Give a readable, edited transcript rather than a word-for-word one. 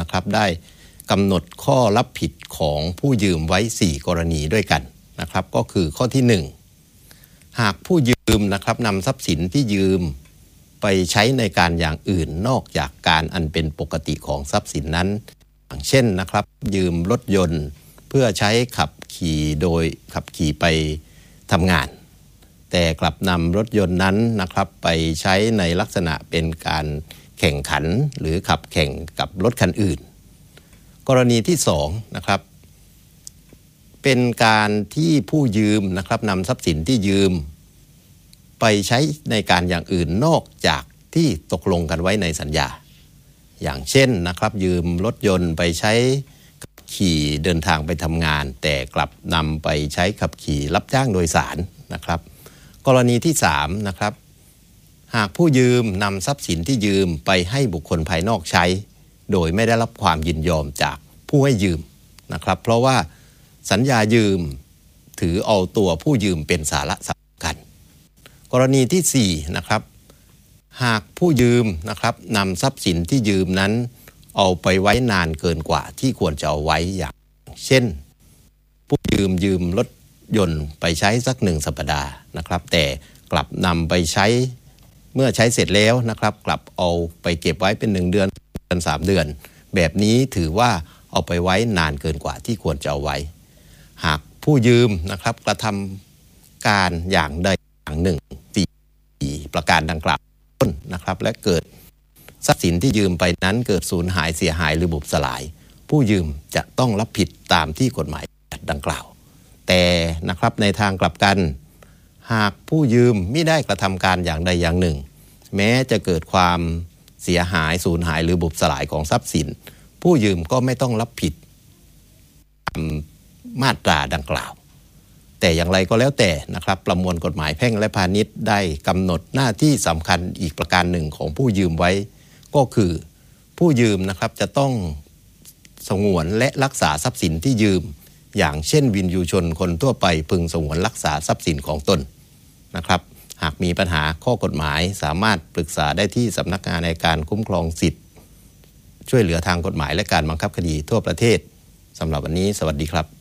นะครับได้กำหนดข้อรับผิดของผู้ยืมไว้4กรณีด้วยกันนะครับก็คือข้อที่1หากผู้ยืมนะครับนำทรัพย์สินที่ยืมไปใช้ในการอย่างอื่นนอกจากการอันเป็นปกติของทรัพย์สินนั้นอย่างเช่นนะครับยืมรถยนต์เพื่อใช้ขับขี่ไปทำงานแต่กลับนำรถยนต์นั้นนะครับไปใช้ในลักษณะเป็นการแข่งขันหรือขับแข่งกับรถคันอื่นกรณีที่2นะครับเป็นการที่ผู้ยืมนะครับนำทรัพย์สินที่ยืมไปใช้ในการอย่างอื่นนอกจากที่ตกลงกันไว้ในสัญญาอย่างเช่นนะครับยืมรถยนต์ไปใช้ขับขี่เดินทางไปทำงานแต่กลับนำไปใช้ขับขี่รับจ้างโดยสารนะครับกรณีที่3นะครับหากผู้ยืมนำทรัพย์สินที่ยืมไปให้บุคคลภายนอกใช้โดยไม่ได้รับความยินยอมจากผู้ให้ยืมนะครับเพราะว่าสัญญายืมถือเอาตัวผู้ยืมเป็นสาระสำคัญกรณีที่4นะครับหากผู้ยืมนะครับนำทรัพย์สินที่ยืมนั้นเอาไปไว้นานเกินกว่าที่ควรจะเอาไว้อย่างเช่นผู้ยืมรถยนต์ไปใช้สัก1 สัปดาห์นะครับแต่กลับนำไปใช้เมื่อใช้เสร็จแล้วนะครับกลับเอาไปเก็บไว้เป็น1 เดือน3 เดือนแบบนี้ถือว่าเอาไปไว้นานเกินกว่าที่ควรจะเอาไว้หากผู้ยืมนะครับกระทำการอย่างใดอย่างหนึ่ง4ประการดังกล่าวนะครับและเกิดทรัพย์สินที่ยืมไปนั้นเกิดสูญหายเสียหายหรือบุบสลายผู้ยืมจะต้องรับผิดตามที่กฎหมายดังกล่าวแต่นะครับในทางกลับกันหากผู้ยืมไม่ได้กระทำการอย่างใดอย่างหนึ่งแม้จะเกิดความเสียหายสูญหายหรือบุบสลายของทรัพย์สินผู้ยืมก็ไม่ต้องรับผิดตามมาตราดังกล่าวแต่อย่างไรก็แล้วแต่นะครับประมวลกฎหมายแพ่งและพาณิชย์ได้กำหนดหน้าที่สำคัญอีกประการหนึ่งของผู้ยืมไว้ก็คือผู้ยืมนะครับจะต้องสงวนและรักษาทรัพย์สินที่ยืมอย่างเช่นวินยูชนคนทั่วไปพึงสงวนรักษาทรัพย์สินของตนนะครับหากมีปัญหาข้อกฎหมายสามารถปรึกษาได้ที่สำนักงานในการคุ้มครองสิทธิ์ช่วยเหลือทางกฎหมายและการบังคับคดีทั่วประเทศสำหรับวันนี้สวัสดีครับ